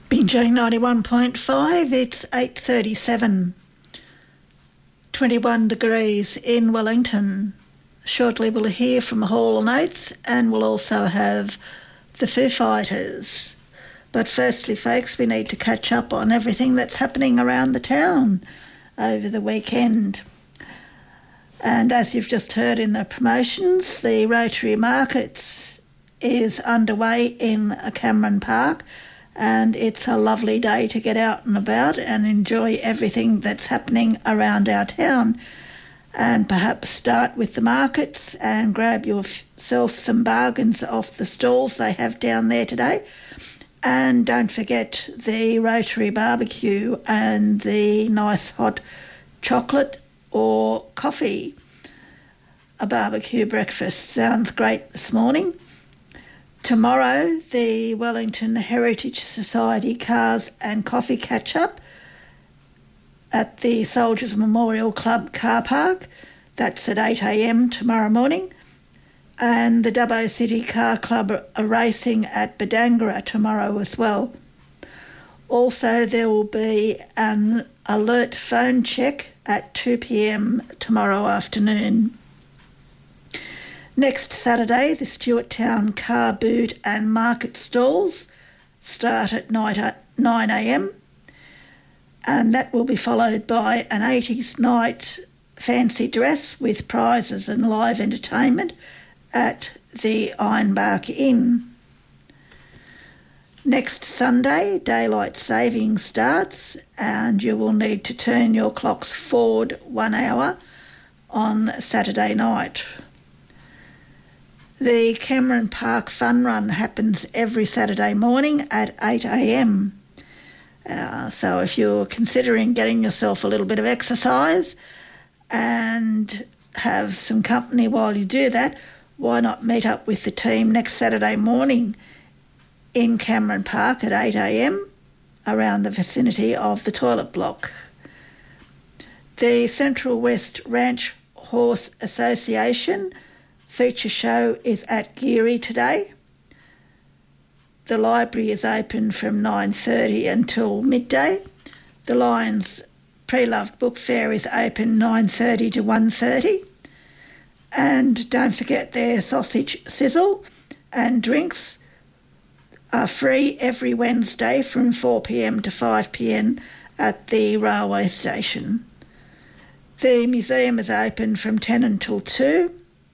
Bingeing 91.5, it's 8:37. 21 degrees in Wellington. Shortly we'll hear from Hall & Oates and we'll also have the Foo Fighters. But firstly, folks, we need to catch up on everything that's happening around the town over the weekend. And as you've just heard in the promotions, the Rotary Markets is underway in Cameron Park, and it's a lovely day to get out and about and enjoy everything that's happening around our town. And perhaps start with the markets and grab yourself some bargains off the stalls they have down there today. And don't forget the Rotary barbecue and the nice hot chocolate or coffee. A barbecue breakfast sounds great this morning. Tomorrow, the Wellington Heritage Society Cars and Coffee Catch-Up at the Soldiers Memorial Club car park. That's at 8 a.m. tomorrow morning. And the Dubbo City Car Club are racing at Badangara tomorrow as well. Also, there will be an alert phone check at 2 p.m. tomorrow afternoon. Next Saturday, the Stewarttown Car Boot and Market stalls start at 9 a.m. and that will be followed by an 80s night fancy dress with prizes and live entertainment at the Ironbark Inn. Next Sunday, daylight saving starts and you will need to turn your clocks forward 1 hour on Saturday night. The Cameron Park Fun Run happens every Saturday morning at 8 a.m. So if you're considering getting yourself a little bit of exercise and have some company while you do that, why not meet up with the team next Saturday morning in Cameron Park at 8 a.m. around the vicinity of the toilet block. The Central West Ranch Horse Association feature show is at Geary today. The library is open from 9:30 until midday. The Lions Pre-Loved Book Fair is open 9:30 to 1:30. And don't forget their sausage sizzle and drinks are free every Wednesday from 4 p.m. to 5 p.m. at the railway station. The museum is open from 10 until 2.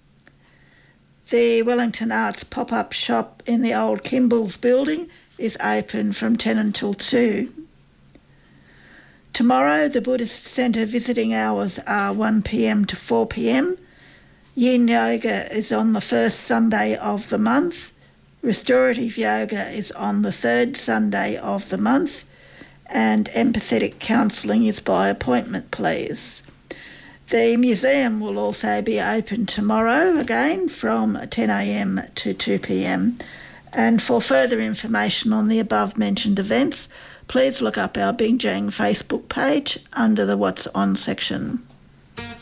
The Wellington Arts pop-up shop in the old Kimball's building is open from 10 until 2. Tomorrow, the Buddhist Centre visiting hours are 1 p.m. to 4 p.m. Yin Yoga is on the first Sunday of the month. Restorative Yoga is on the third Sunday of the month. And empathetic counselling is by appointment, please. The museum will also be open tomorrow again from 10 a.m. to 2 p.m. And for further information on the above mentioned events, please look up our Bingeing Facebook page under the What's On section.